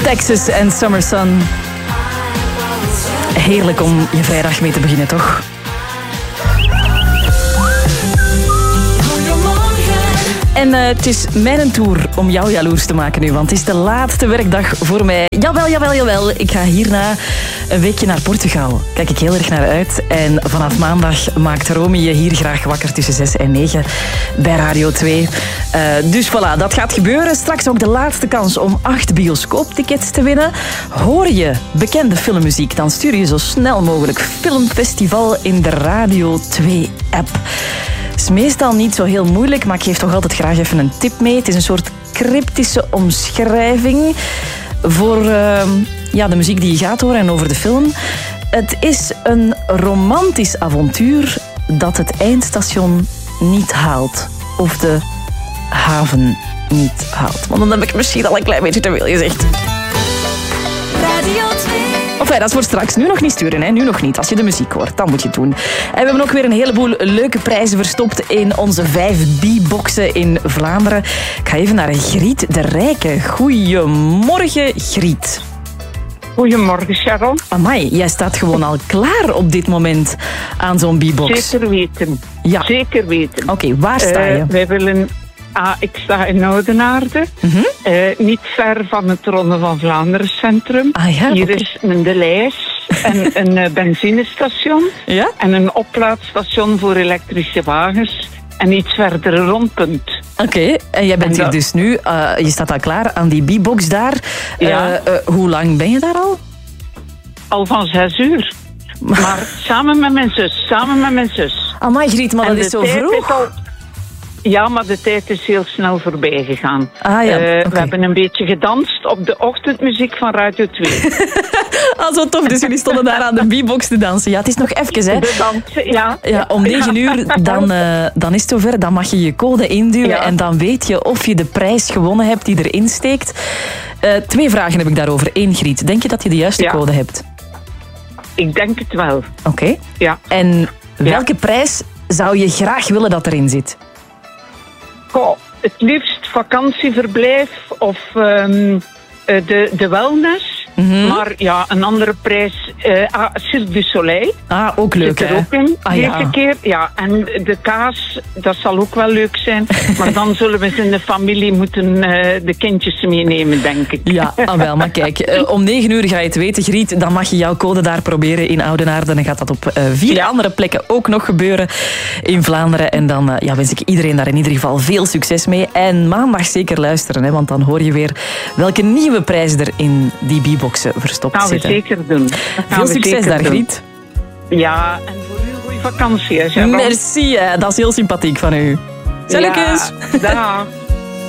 Texas en Summer Sun. Heerlijk om je vrijdag mee te beginnen, toch? En het is mijn tour om jou jaloers te maken nu, want het is de laatste werkdag voor mij. Jawel. Ik ga hierna een weekje naar Portugal. Kijk ik heel erg naar uit. En vanaf maandag maakt Romy je hier graag wakker tussen 6 en 9 bij Radio 2. Dus voilà, dat gaat gebeuren. Straks ook de laatste kans om 8 bioscooptickets te winnen. Hoor je bekende filmmuziek, dan stuur je zo snel mogelijk Filmfestival in de Radio 2-app. Het is meestal niet zo heel moeilijk, maar ik geef toch altijd graag even een tip mee. Het is een soort cryptische omschrijving voor de muziek die je gaat horen en over de film. Het is een romantisch avontuur dat het eindstation niet haalt. Of de haven niet haalt. Want dan heb ik misschien al een klein beetje te veel gezegd. Radio 2. Enfin, dat is voor straks. Nu nog niet sturen, hè? Nu nog niet. Als je de muziek hoort, dan moet je het doen. En we hebben ook weer een heleboel leuke prijzen verstopt in onze 5 B-boxen in Vlaanderen. Ik ga even naar Griet de Rijke. Goedemorgen, Griet. Goedemorgen, Sharon. Amai, jij staat gewoon al klaar op dit moment aan zo'n B-box. Zeker weten. Ja. Zeker weten. Oké, waar sta je? Wij willen... ik sta in Oudenaarde. Niet ver van het Ronde van Vlaanderen Centrum. Hier is een De Lijs en een benzinestation. Ja? En een oplaadstation voor elektrische wagens. En iets verder een rondpunt. Oké, en jij bent hier dus nu. Je staat al klaar aan die B-box daar. Ja. Hoe lang ben je daar al? Al van 6 uur. Maar samen met mijn zus. Amai, Griet, maar dat is zo vroeg. Ja, maar de tijd is heel snel voorbij gegaan. We hebben een beetje gedanst op de ochtendmuziek van Radio 2. Zo tof, dus jullie stonden daar aan de B-box te dansen. Ja, het is nog even, hè. De dansen, ja. Ja, om 9 uur, dan is het zover. Dan mag je je code induwen en dan weet je of je de prijs gewonnen hebt die erin steekt. 2 vragen heb ik daarover. 1, Griet. Denk je dat je de juiste code hebt? Ik denk het wel. Oké. Ja. En welke prijs zou je graag willen dat erin zit? Het liefst vakantieverblijf of de wellness. Maar ja, een andere prijs. Cirque du Soleil. Ook leuk, hè? Zit er ook in, deze keer. Ja, en de kaas, dat zal ook wel leuk zijn. Maar dan zullen we in de familie moeten de kindjes meenemen, denk ik. Ja, wel, maar kijk. Om 9 uur ga je het weten, Griet. Dan mag je jouw code daar proberen in Oudenaarde. Dan gaat dat op 4 andere plekken ook nog gebeuren in Vlaanderen. En dan wens ik iedereen daar in ieder geval veel succes mee. En maandag zeker luisteren, hè, want dan hoor je weer welke nieuwe prijzen er in die B-boxen verstopt zitten. Dat gaan we zeker doen. Veel succes daar, Griet. Ja, en voor u een goede vakantie, hè, Sharon. Merci, dat is heel sympathiek van u. Salutjes. Ja, dag.